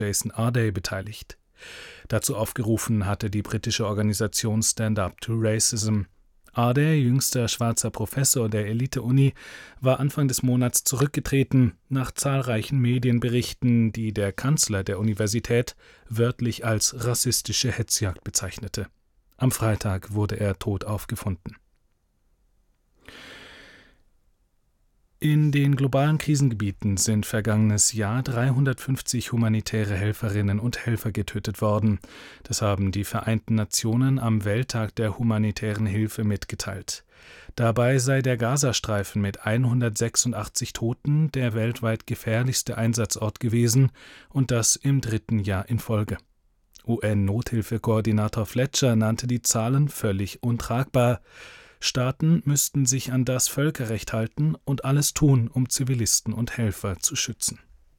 Jason Arday beteiligt. Dazu aufgerufen hatte die britische Organisation Stand Up to Racism. Arday, jüngster schwarzer Professor der Elite-Uni, war Anfang des Monats zurückgetreten, nach zahlreichen Medienberichten, die der Kanzler der Universität wörtlich als rassistische Hetzjagd bezeichnete. Am Freitag wurde er tot aufgefunden. In den globalen Krisengebieten sind vergangenes Jahr 350 humanitäre Helferinnen und Helfer getötet worden. Das haben die Vereinten Nationen am Welttag der humanitären Hilfe mitgeteilt. Dabei sei der Gazastreifen mit 186 Toten der weltweit gefährlichste Einsatzort gewesen, und das im 3. Jahr in Folge. UN-Nothilfekoordinator Fletcher nannte die Zahlen völlig untragbar. Staaten müssten sich an das Völkerrecht halten und alles tun, um Zivilisten und Helfer zu schützen.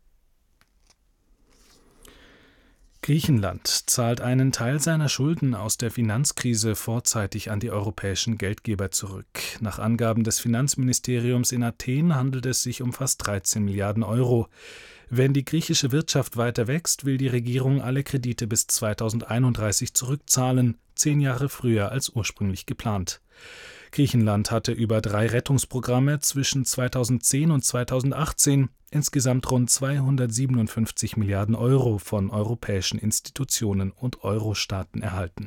Griechenland zahlt einen Teil seiner Schulden aus der Finanzkrise vorzeitig an die europäischen Geldgeber zurück. Nach Angaben des Finanzministeriums in Athen handelt es sich um fast 13 Milliarden Euro. Wenn die griechische Wirtschaft weiter wächst, will die Regierung alle Kredite bis 2031 zurückzahlen, 10 Jahre früher als ursprünglich geplant. Griechenland hatte über 3 Rettungsprogramme zwischen 2010 und 2018 insgesamt rund 257 Milliarden Euro von europäischen Institutionen und Euro-Staaten erhalten.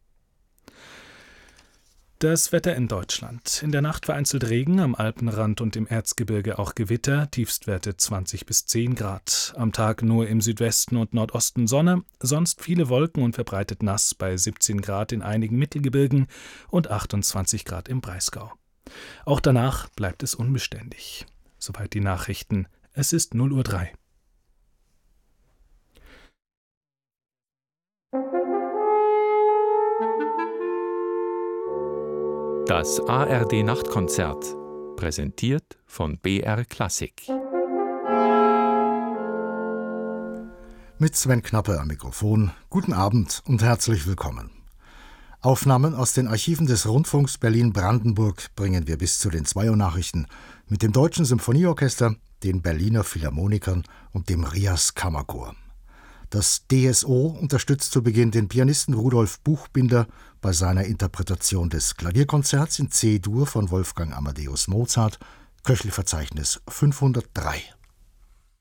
Das Wetter in Deutschland. In der Nacht vereinzelt Regen, am Alpenrand und im Erzgebirge auch Gewitter, Tiefstwerte 20 bis 10 Grad. Am Tag nur im Südwesten und Nordosten Sonne, sonst viele Wolken und verbreitet nass bei 17 Grad in einigen Mittelgebirgen und 28 Grad im Breisgau. Auch danach bleibt es unbeständig. Soweit die Nachrichten. Es ist 0:03 Uhr. Das ARD-Nachtkonzert, präsentiert von BR Klassik. Mit Sven Knappe am Mikrofon. Guten Abend und herzlich willkommen. Aufnahmen aus den Archiven des Rundfunks Berlin-Brandenburg bringen wir bis zu den 2 Uhr Nachrichten mit dem Deutschen Symphonieorchester, den Berliner Philharmonikern und dem Rias Kammerchor. Das DSO unterstützt zu Beginn den Pianisten Rudolf Buchbinder bei seiner Interpretation des Klavierkonzerts in C-Dur von Wolfgang Amadeus Mozart, Köchelverzeichnis 503.